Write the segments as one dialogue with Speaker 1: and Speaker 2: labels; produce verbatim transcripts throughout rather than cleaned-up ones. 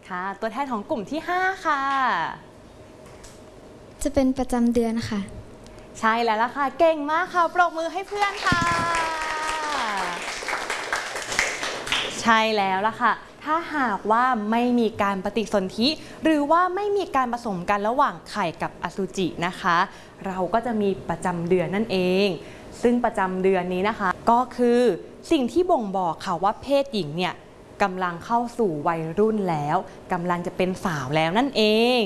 Speaker 1: ค่ะตัวแทนของกลุ่มที่ห้าค่ะ
Speaker 2: จะเป็นประจำเดือนค่ะ
Speaker 1: ใช่แล้วล่ะค่ะเก่งมากค่ะปรบมือให้เพื่อนค่ะใช่แล้วล่ะค่ะถ้าหากว่าไม่มีการปฏิสนธิหรือว่าไม่มีการผสมกันระหว่างไข่กับอสุจินะคะเราก็จะมีประจำเดือนนั่นเองซึ่งประจำเดือนนี้นะคะก็คือสิ่งที่บ่งบอกค่ะว่าเพศหญิงเนี่ยกำลังเข้าสู่วัยรุ่นแล้วกำลังจะเป็นสาวแล้วนั่นเอง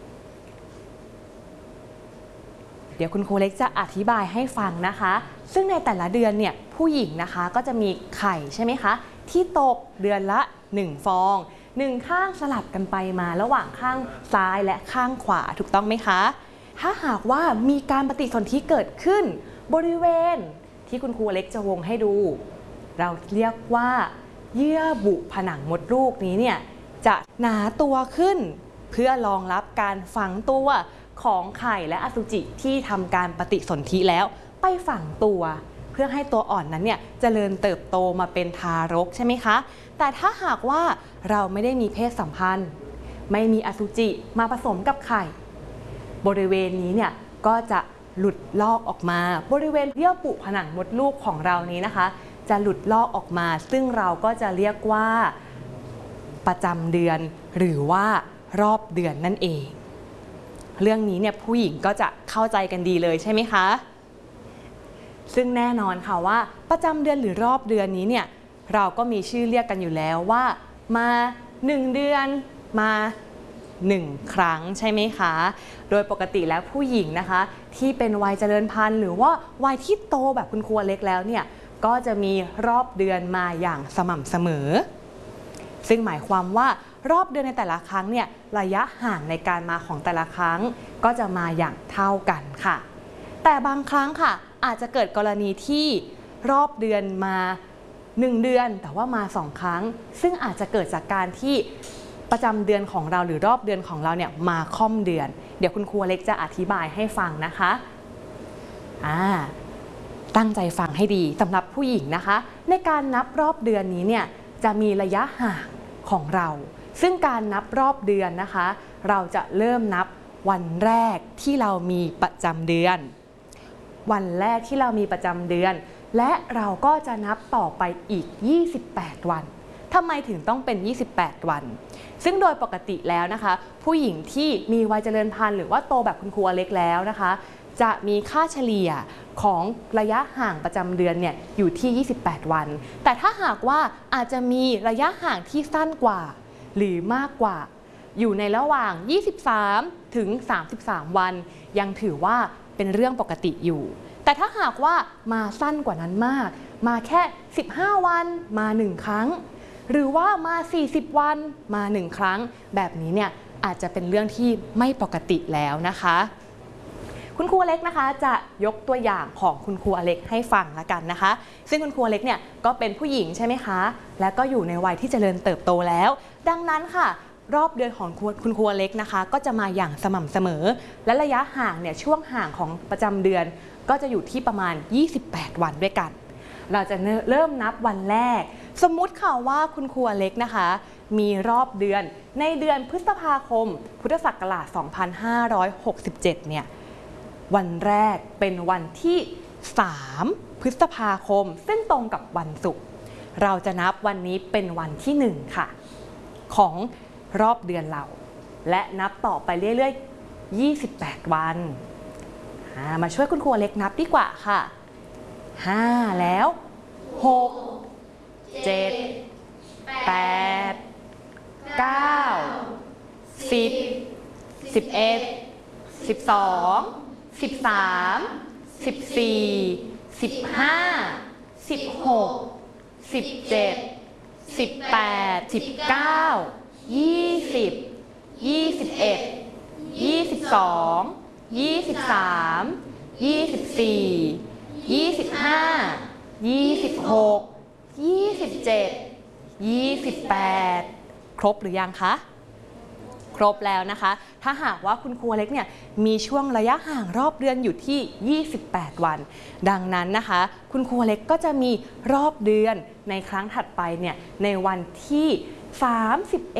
Speaker 1: เดี๋ยวคุณครูเล็กจะอธิบายให้ฟังนะคะซึ่งในแต่ละเดือนเนี่ยผู้หญิงนะคะก็จะมีไข่ใช่ไหมคะที่ตกเดือนละหนึ่งฟองหนึ่งข้างสลับกันไปมาระหว่างข้างซ้ายและข้างขวาถูกต้องไหมคะถ้าหากว่ามีการปฏิสนธิเกิดขึ้นบริเวณที่คุณครูเล็กจะวงให้ดูเราเรียกว่าเยื่อบุผนังมดลูกนี้เนี่ยจะหนาตัวขึ้นเพื่อรองรับการฝังตัวของไข่และอสุจิที่ทำการปฏิสนธิแล้วไปฝังตัวเพื่อให้ตัวอ่อนนั้นเนี่ยเจริญเติบโตมาเป็นทารกใช่ไหมคะแต่ถ้าหากว่าเราไม่ได้มีเพศสัมพันธ์ไม่มีอสุจิมาผสมกับไข่บริเวณนี้เนี่ยก็จะหลุดลอกออกมาบริเวณเยื่อบุผนังมดลูกของเรานี้นะคะจะหลุดลอกออกมาซึ่งเราก็จะเรียกว่าประจำเดือนหรือว่ารอบเดือนนั่นเองเรื่องนี้เนี่ยผู้หญิงก็จะเข้าใจกันดีเลยใช่ไหมคะซึ่งแน่นอนค่ะว่าประจำเดือนหรือรอบเดือนนี้เนี่ยเราก็มีชื่อเรียกกันอยู่แล้วว่ามาหนึ่งเดือนมาหนึ่งครั้งใช่ไหมคะโดยปกติแล้วผู้หญิงนะคะที่เป็นวัยเจริญพันธุ์หรือว่าวัยที่โตแบบคุณครูเล็กแล้วเนี่ยก็จะมีรอบเดือนมาอย่างสม่ำเสมอซึ่งหมายความว่ารอบเดือนในแต่ละครั้งเนี่ยระยะห่างในการมาของแต่ละครั้งก็จะมาอย่างเท่ากันค่ะแต่บางครั้งค่ะอาจจะเกิดกรณีที่รอบเดือนมาหนึ่งเดือนแต่ว่ามาสองครั้งซึ่งอาจจะเกิดจากการที่ประจำเดือนของเราหรือรอบเดือนของเราเนี่ยมาค่อมเดือนเดี๋ยวคุณครูเล็กจะอธิบายให้ฟังนะคะอ่าตั้งใจฟังให้ดีสำหรับผู้หญิงนะคะในการนับรอบเดือนนี้เนี่ยจะมีระยะห่างของเราซึ่งการนับรอบเดือนนะคะเราจะเริ่มนับวันแรกที่เรามีประจำเดือนวันแรกที่เรามีประจำเดือนและเราก็จะนับต่อไปอีกยี่สิบแปดวันทำไมถึงต้องเป็นยี่สิบแปดวันซึ่งโดยปกติแล้วนะคะผู้หญิงที่มีวัยเจริญพันธุ์หรือว่าโตแบบคุณครูเล็กแล้วนะคะจะมีค่าเฉลี่ยของระยะห่างประจำเดือนเนี่ยอยู่ที่ยี่สิบแปดวันแต่ถ้าหากว่าอาจจะมีระยะห่างที่สั้นกว่าหรือมากกว่าอยู่ในระหว่างยี่สิบสามถึงสามสิบสามวันยังถือว่าเป็นเรื่องปกติอยู่แต่ถ้าหากว่ามาสั้นกว่านั้นมากมาแค่สิบห้าวันมาหนึ่งครั้งหรือว่ามาสี่สิบวันมาหนึ่งครั้งแบบนี้เนี่ยอาจจะเป็นเรื่องที่ไม่ปกติแล้วนะคะคุณครูเล็กนะคะจะยกตัวอย่างของคุณครูอเล็กให้ฟังละกันนะคะซึ่งคุณครูอเล็กเนี่ยก็เป็นผู้หญิงใช่ไหมคะและก็อยู่ในวัยที่เจริญเติบโตแล้วดังนั้นค่ะรอบเดือนของคุณครูอเล็กนะคะก็จะมาอย่างสม่ำเสมอและระยะห่างเนี่ยช่วงห่างของประจำเดือนก็จะอยู่ที่ประมาณยี่สิบแปดวันด้วยกันเราจะเริ่มนับวันแรกสมมุติค่ะว่าคุณครูอเล็กนะคะมีรอบเดือนในเดือนพฤษภาคมพุทธศักราชสองพันห้าร้อยหกสิบเจ็ดเนี่ยวันแรกเป็นวันที่สามพฤษภาคมซึ่งตรงกับวันศุกร์เราจะนับวันนี้เป็นวันที่หนึ่งค่ะของรอบเดือนเราและนับต่อไปเรื่อยๆยี่สิบแปดวันมาช่วยคุณครูเล็กนับดีกว่าค่ะห้าแล้วหก เจ็ด แปด เก้า สิบ สิบเอ็ด สิบสอง สิบสาม สิบสี่ สิบห้า สิบหก สิบเจ็ด สิบแปด สิบเก้า ยี่สิบ ยี่สิบเอ็ด ยี่สิบสอง ยี่สิบสาม ยี่สิบสี่ ยี่สิบห้า ยี่สิบหก ยี่สิบเจ็ด ยี่สิบแปดครบหรือยังคะครบแล้วนะคะถ้าหากว่าคุณครูเล็กเนี่ยมีช่วงระยะห่างรอบเดือนอยู่ที่ยี่สิบแปดวันดังนั้นนะคะคุณครูเล็กก็จะมีรอบเดือนในครั้งถัดไปเนี่ยในวันที่สามสิบเอ็ด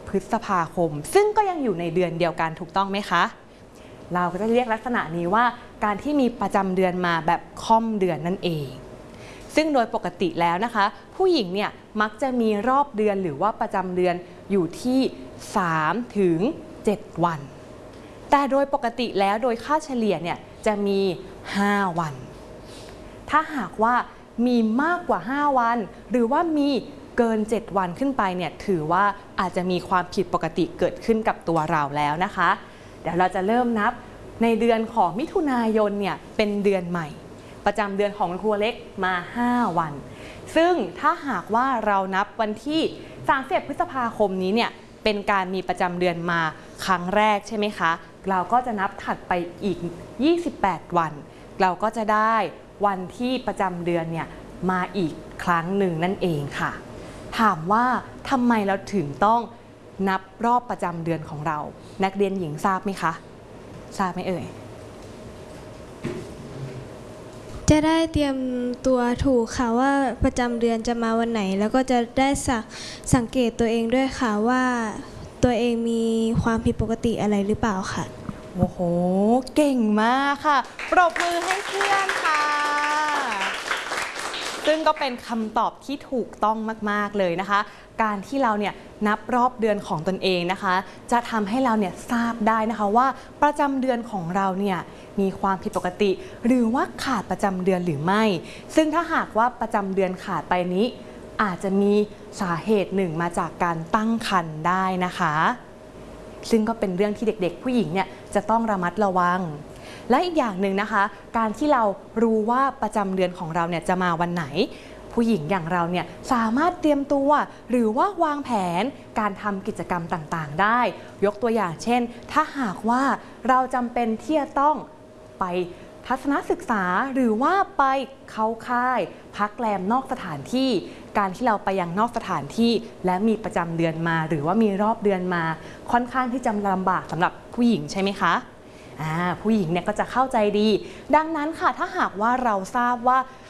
Speaker 1: พฤษภาคมซึ่งก็ยังอยู่ในเดือนเดียวกันถูกต้องไหมคะเราก็จะเรียกลักษณะนี้ว่าการที่มีประจำเดือนมาแบบค่อมเดือนนั่นเองซึ่งโดยปกติแล้วนะคะผู้หญิงเนี่ยมักจะมีรอบเดือนหรือว่าประจำเดือนอยู่ที่สามถึงเจ็ดวันแต่โดยปกติแล้วโดยค่าเฉลี่ยเนี่ยจะมีห้าวันถ้าหากว่ามีมากกว่าห้าวันหรือว่ามีเกินเจ็ดวันขึ้นไปเนี่ยถือว่าอาจจะมีความผิดปกติเกิดขึ้นกับตัวเราแล้วนะคะเดี๋ยวเราจะเริ่มนับในเดือนของมิถุนายนเนี่ยเป็นเดือนใหม่ประจำเดือนของครูเล็กมาห้าวันซึ่งถ้าหากว่าเรานับวันที่สามสิบเอ็ดพฤษภาคมนี้เนี่ยเป็นการมีประจำเดือนมาครั้งแรกใช่ไหมคะเราก็จะนับถัดไปอีกยี่สิบแปดวันเราก็จะได้วันที่ประจำเดือนเนี่ยมาอีกครั้งหนึ่งนั่นเองค่ะถามว่าทำไมเราถึงต้องนับรอบประจำเดือนของเรานักเรียนหญิงทราบไหมคะทราบไหมเอ่ย
Speaker 2: จะได้เตรียมตัวถูกค่ะว่าประจำเดือนจะมาวันไหนแล้วก็จะได้สักสังเกตตัวเองด้วยค่ะว่าตัวเองมีความผิดปกติอะไรหรือเปล่าค่ะ
Speaker 1: โอ้โหเก่งมากค่ะปรบมือให้เพื่อนค่ะซึ่งก็เป็นคำตอบที่ถูกต้องมากๆเลยนะคะการที่เราเนี่ยนับรอบเดือนของตนเองนะคะจะทำให้เราเนี่ยทราบได้นะคะว่าประจำเดือนของเราเนี่ยมีความผิดปกติหรือว่าขาดประจำเดือนหรือไม่ซึ่งถ้าหากว่าประจำเดือนขาดไปนี้อาจจะมีสาเหตุหนึ่งมาจากการตั้งครรภ์ได้นะคะซึ่งก็เป็นเรื่องที่เด็กๆผู้หญิงเนี่ยจะต้องระมัดระวังและอีกอย่างหนึ่งนะคะการที่เรารู้ว่าประจำเดือนของเราเนี่ยจะมาวันไหนผู้หญิงอย่างเราเนี่ยสามารถเตรียมตัวหรือว่าวางแผนการทำกิจกรรมต่างๆได้ยกตัวอย่างเช่นถ้าหากว่าเราจำเป็นที่จะต้องไปทัศนศึกษาหรือว่าไปเข้าค่ายพักแรมนอกสถานที่การที่เราไปยังนอกสถานที่และมีประจำเดือนมาหรือว่ามีรอบเดือนมาค่อนข้างที่จะลำบากสำหรับผู้หญิงใช่ไหมคะอ่าผู้หญิงเนี่ยก็จะเข้าใจดีดังนั้นค่ะถ้าหากว่าเราทราบว่า